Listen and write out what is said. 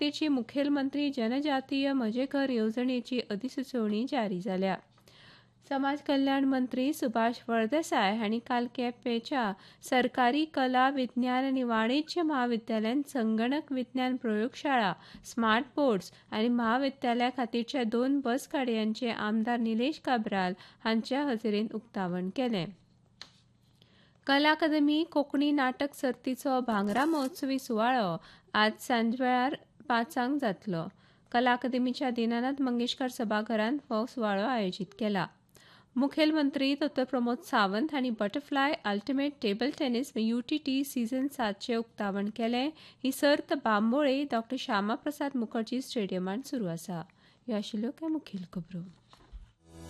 खात्याची मुखेलमंत्री जनजातीय मजेघर येवजणेची अधिसुचोवणी जारी जाल्या. समाज कल्याण मंत्री सुभाष फळदेसाय हांणी काल केपेंच्या सरकारी कला, विज्ञान आनी वाणिज्य महाविद्यालयांत संगणक विज्ञान प्रयोगशाळा, स्मार्ट बोर्ड्स आनी महाविद्यालया खातीरच्या 2 बस गाडयांचें आमदार निलेश काब्राल हांच्या हजेरेंत उक्तावण केलें. कला अकादमी कोंकणी नाटक सर्तीचो भांगरा महोत्सवी सुवाळो आज सांजवेळार 5 जातलो. कला अकादमीच्या दीनानाथ मंगेशकार सभाघरांत हो सुवाळो आयोजीत केला. मुखेलमंत्री डॉ. प्रमोद सावंत हांणी butterfly ultimate table tennis UTT season 7चें उक्तावण केलें. ही सर्त बांबोळे डॉ. श्यामा प्रसाद मुखर्जी स्टेडियमांत सुरू आसा. ह्यो आशिल्ल्यो कांय मुखेल खबरो.